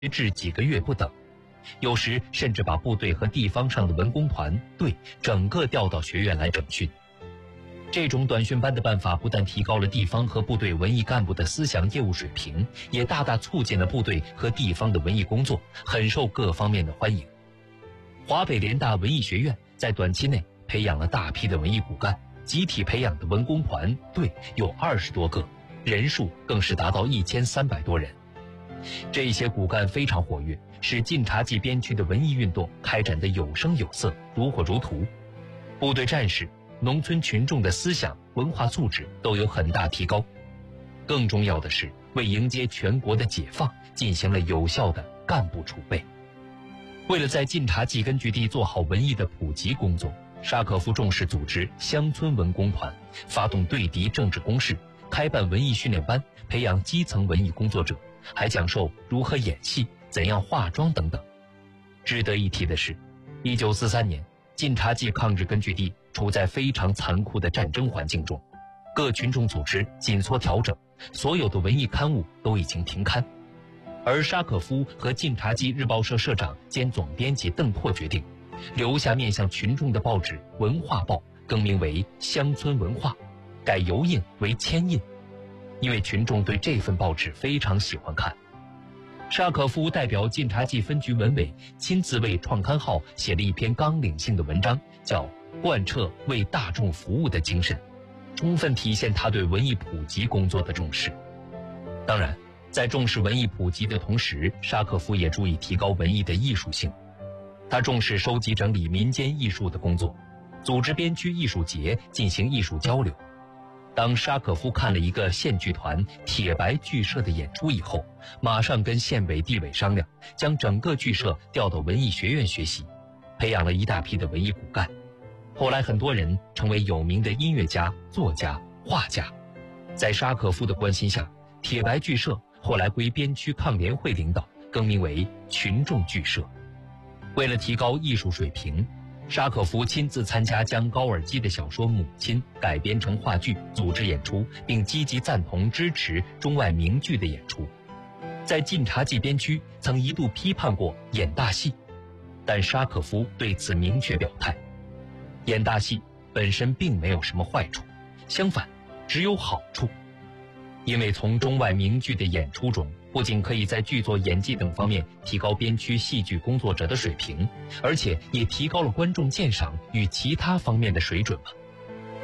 至几个月不等，有时甚至把部队和地方上的文工团队整个调到学院来整训。这种短训班的办法不但提高了地方和部队文艺干部的思想业务水平，也大大促进了部队和地方的文艺工作，很受各方面的欢迎。华北联大文艺学院在短期内培养了大批的文艺骨干，集体培养的文工团队有20多个，人数更是达到1300多人。这些骨干非常活跃，使晋察冀边区的文艺运动开展得有声有色，如火如荼。部队战士、农村群众的思想文化素质都有很大提高。更重要的是，为迎接全国的解放进行了有效的干部储备。为了在晋察冀根据地做好文艺的普及工作，沙可夫重视组织乡村文工团，发动对敌政治攻势，开办文艺训练班，培养基层文艺工作者，还讲授如何演戏、怎样化妆等等。值得一提的是，1943年，晋察冀抗日根据地处在非常残酷的战争环境中，各群众组织紧缩调整，所有的文艺刊物都已经停刊。而沙可夫和晋察冀日报社社长兼总编辑邓拓决定，留下面向群众的报纸《文化报》更名为《乡村文化》，改油印为铅印，因为群众对这份报纸非常喜欢看。沙可夫代表晋察冀分局文委亲自为创刊号写了一篇纲领性的文章，叫《贯彻为大众服务的精神》，充分体现他对文艺普及工作的重视。当然，在重视文艺普及的同时，沙可夫也注意提高文艺的艺术性。他重视收集整理民间艺术的工作，组织边区艺术节进行艺术交流。当沙可夫看了一个县剧团铁白剧社的演出以后，马上跟县委地委商量，将整个剧社调到文艺学院学习，培养了一大批的文艺骨干。后来很多人成为有名的音乐家、作家、画家。在沙可夫的关心下，铁白剧社后来归边区抗联会领导，更名为群众剧社。为了提高艺术水平，沙可夫亲自参加将高尔基的小说《母亲》改编成话剧，组织演出，并积极赞同支持中外名剧的演出。在晋察冀边区曾一度批判过演大戏，但沙可夫对此明确表态，演大戏本身并没有什么坏处，相反只有好处。因为从中外名剧的演出中，不仅可以在剧作、演技等方面提高边区戏剧工作者的水平，而且也提高了观众鉴赏与其他方面的水准嘛。